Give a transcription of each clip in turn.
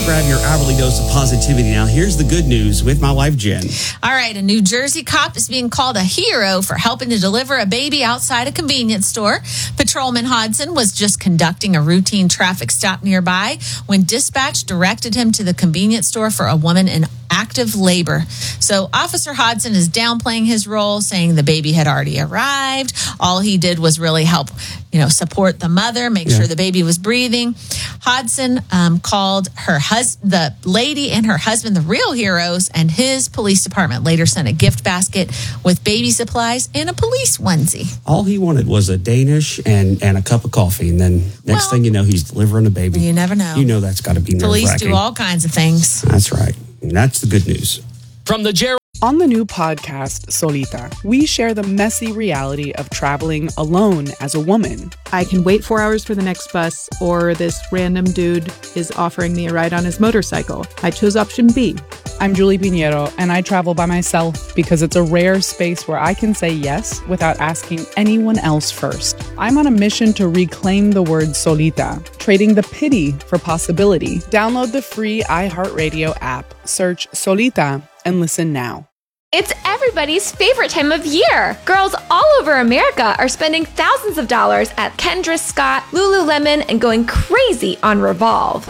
let's grab your hourly dose of positivity. Now, here's the good news with my wife, Jen. All right, a New Jersey cop is being called a hero for helping to deliver a baby outside a convenience store. Patrolman Hodson was just conducting a routine traffic stop nearby when dispatch directed him to the convenience store for a woman in active labor. So Officer Hodson is downplaying his role, saying the baby had already arrived. All he did was really help, support the mother, make sure the baby was breathing. Hodson called the lady and her husband the real heroes, and his police department later sent a gift basket with baby supplies and a police onesie. All he wanted was a Danish and a cup of coffee, and then next thing you know, he's delivering a baby. You never know. You know that's got to be nerve-wracking. Police do all kinds of things. That's right. And that's the good news. From the Gerald. On the new podcast, Solita, we share the messy reality of traveling alone as a woman. I can wait 4 hours for the next bus, or this random dude is offering me a ride on his motorcycle. I chose option B. I'm Julie Pinheiro, and I travel by myself because it's a rare space where I can say yes without asking anyone else first. I'm on a mission to reclaim the word solita, trading the pity for possibility. Download the free iHeartRadio app, search Solita, and listen now. It's everybody's favorite time of year. Girls all over America are spending thousands of dollars at Kendra Scott, Lululemon, and going crazy on Revolve.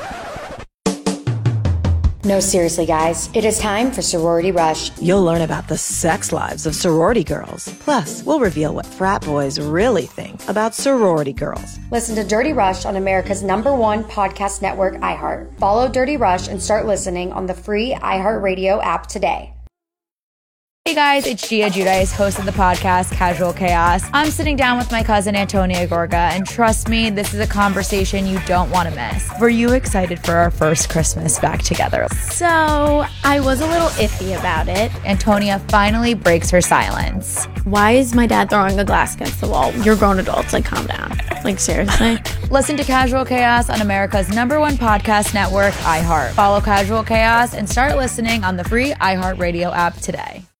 No, seriously, guys. It is time for Sorority Rush. You'll learn about the sex lives of sorority girls. Plus, we'll reveal what frat boys really think about sorority girls. Listen to Dirty Rush on America's #1 podcast network, iHeart. Follow Dirty Rush and start listening on the free iHeartRadio app today. Hey guys, it's Gia Giudice, host of the podcast Casual Chaos. I'm sitting down with my cousin Antonia Gorga, and trust me, this is a conversation you don't want to miss. Were you excited for our first Christmas back together? So, I was a little iffy about it. Antonia finally breaks her silence. Why is my dad throwing a glass against the wall? You're grown adults, calm down. Seriously? Listen to Casual Chaos on America's #1 podcast network, iHeart. Follow Casual Chaos and start listening on the free iHeartRadio app today.